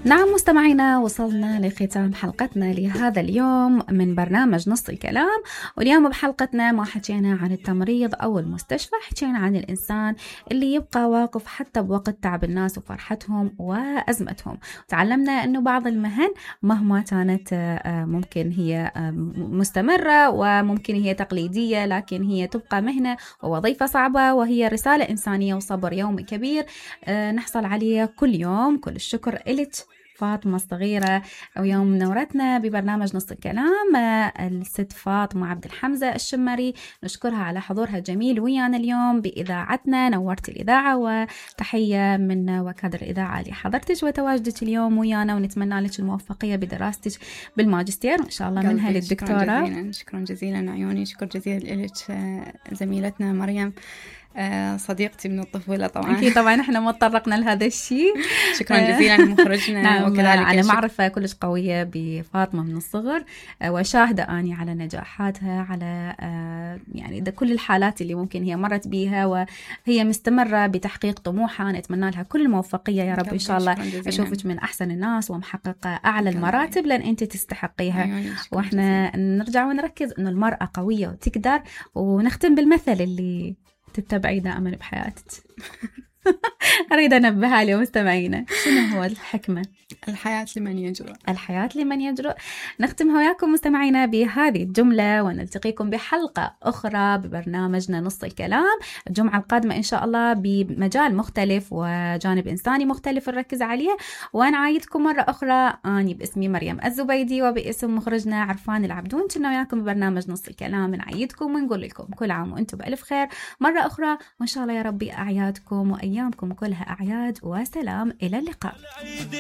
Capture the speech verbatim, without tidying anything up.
نعم مستمعينا، وصلنا لختام حلقتنا لهذا اليوم من برنامج نص الكلام. واليوم بحلقتنا ما حكينا عن التمريض أو المستشفى، حكينا عن الإنسان اللي يبقى واقف حتى بوقت تعب الناس وفرحتهم وأزمتهم. تعلمنا أنه بعض المهن مهما كانت ممكن هي مستمرة وممكن هي تقليدية، لكن هي تبقى مهنة ووظيفة صعبة، وهي رسالة إنسانية وصبر يومي كبير نحصل عليه كل يوم. كل الشكر إلك فاطمة الصغيرة، ويوم نورتنا ببرنامج نص الكلام الست فاطمة عبد الحمزة الشمري، نشكرها على حضورها الجميل ويانا اليوم بإذاعتنا. نورت الإذاعة، وتحية من وكادر الإذاعة لحضرتك وتواجدك اليوم ويانا، ونتمنى لك الموفقية بدراستك بالماجستير إن شاء الله منها للدكتوراه. شكرا جزيلا شكرا جزيلا عيوني، شكر جزيلا لك زميلتنا مريم صديقتي من الطفولة. طبعا أكيد طبعا احنا ما تطرقنا لهذا الشيء. شكرا جزيلا لمخرجنا. نعم، وكذلك على معرفة كلش قوية بفاطمة من الصغر، وشاهدة أني على نجاحاتها، على يعني ده كل الحالات اللي ممكن هي مرت بيها، وهي مستمرة بتحقيق طموحها. نتمنى لها كل الموفقية يا رب إن شاء الله. أشوفك من أحسن الناس ومحققة أعلى المراتب، لأن أنت تستحقيها. وإحنا نرجع ونركز إنه المرأة قوية وتقدر. ونختم بالمثل اللي تتبعي دائما بحياتك. أريد أنبهها لمستمعينا، شنو هو الحكمة؟ الحياة لمن يجرؤ. الحياة لمن يجرؤ. نختمها وياكم مستمعينا بهذه الجملة، ونلتقيكم بحلقة أخرى ببرنامجنا نص الكلام الجمعة القادمة إن شاء الله، بمجال مختلف وجانب إنساني مختلف نركز عليه. وأنا عايدكم مرة أخرى، أني باسمي مريم الزبيدي وباسم مخرجنا عرفان العبدون، كنا وياكم ببرنامج نص الكلام. نعيدكم ونقول لكم كل عام وأنتم بألف خير مرة أخرى، وإن شاء الله يا ربي أعيادكم وأيامكم كلها أعياد وسلام. إلى اللقاء.